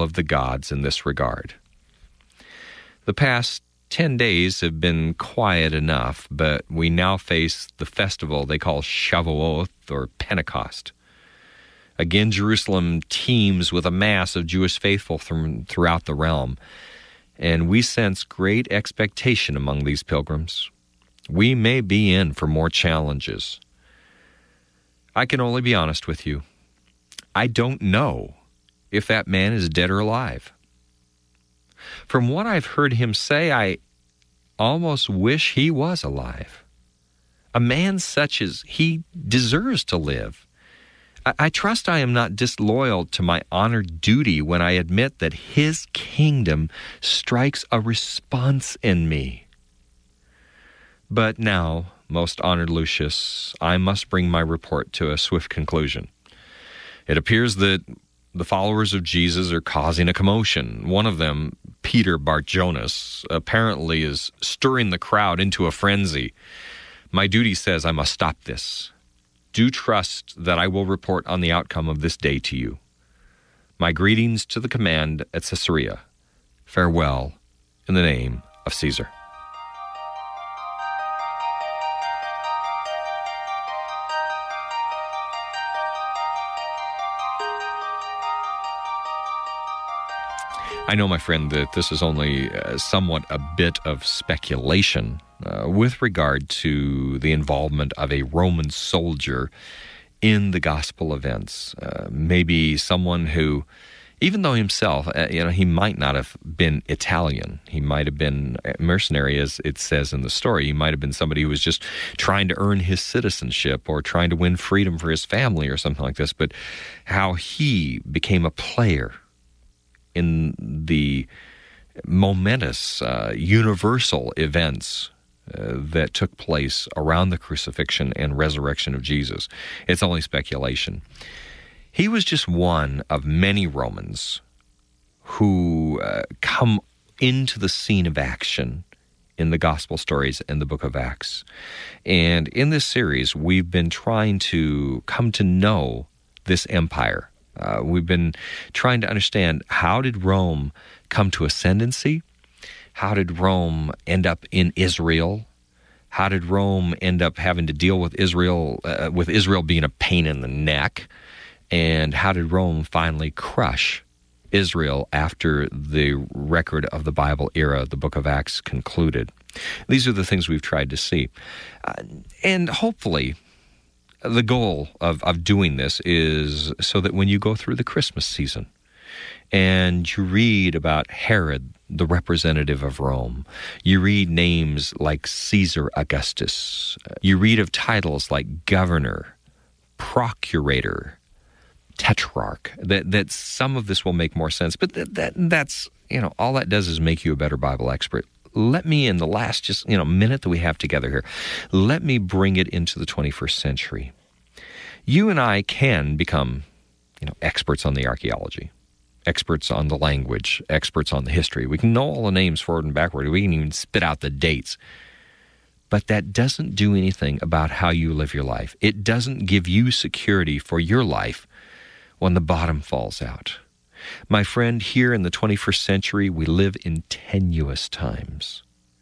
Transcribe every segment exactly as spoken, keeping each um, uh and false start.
of the gods in this regard. The past ten days have been quiet enough, but we now face the festival they call Shavuot, or Pentecost. Again, Jerusalem teems with a mass of Jewish faithful from throughout the realm, and we sense great expectation among these pilgrims. We may be in for more challenges. I can only be honest with you. I don't know if that man is dead or alive. From what I've heard him say, I almost wish he was alive. A man such as he deserves to live. I, I trust I am not disloyal to my honored duty when I admit that his kingdom strikes a response in me. But now, most honored Lucius, I must bring my report to a swift conclusion. It appears that the followers of Jesus are causing a commotion. One of them, Peter Bar-Jonas, apparently is stirring the crowd into a frenzy. My duty says I must stop this. Do trust that I will report on the outcome of this day to you. My greetings to the command at Caesarea. Farewell, in the name of Caesar. I know, my friend, that this is only uh, somewhat a bit of speculation uh, with regard to the involvement of a Roman soldier in the gospel events. Uh, maybe someone who, even though himself, uh, you know, he might not have been Italian. He might have been mercenary, as it says in the story. He might have been somebody who was just trying to earn his citizenship or trying to win freedom for his family or something like this. But how he became a player in the momentous, uh, universal events uh, that took place around the crucifixion and resurrection of Jesus. It's only speculation. He was just one of many Romans who uh, come into the scene of action in the gospel stories in the book of Acts. And in this series, we've been trying to come to know this empire. Uh, we've been trying to understand, how did Rome come to ascendancy? How did Rome end up in Israel? How did Rome end up having to deal with Israel, uh, with Israel being a pain in the neck? And how did Rome finally crush Israel after the record of the Bible era, the book of Acts, concluded? These are the things we've tried to see. Uh, and hopefully, the goal of, of doing this is so that when you go through the Christmas season and you read about Herod, the representative of Rome, you read names like Caesar Augustus, you read of titles like governor, procurator, tetrarch, that, that some of this will make more sense. But that, that that's, you know, all that does is make you a better Bible expert. Let me, in the last just, you know, minute that we have together here, let me bring it into the twenty-first century. You and I can become, you know, experts on the archaeology, experts on the language, experts on the history. We can know all the names forward and backward. We can even spit out the dates. But that doesn't do anything about how you live your life. It doesn't give you security for your life when the bottom falls out. My friend, here in the twenty-first century, we live in tenuous times,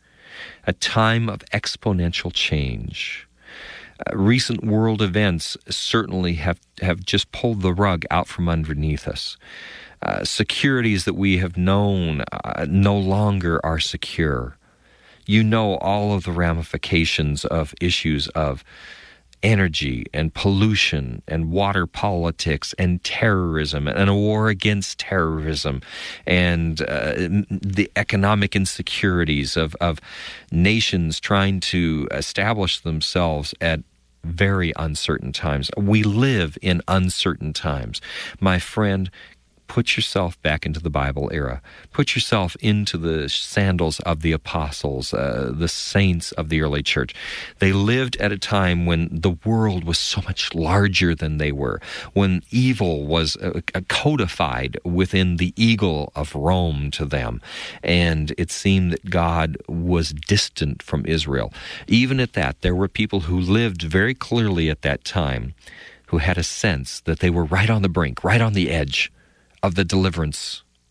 a time of exponential change. Uh, recent world events certainly have, have just pulled the rug out from underneath us. Uh, securities that we have known uh, no longer are secure. You know all of the ramifications of issues of energy and pollution and water politics and terrorism and a war against terrorism and uh, the economic insecurities of, of nations trying to establish themselves at very uncertain times. We live in uncertain times. My friend, put yourself back into the Bible era. Put yourself into the sandals of the apostles, uh, the saints of the early church. They lived at a time when the world was so much larger than they were, when evil was uh, codified within the eagle of Rome to them, and it seemed that God was distant from Israel. Even at that, there were people who lived very clearly at that time who had a sense that they were right on the brink, right on the edge of the deliverance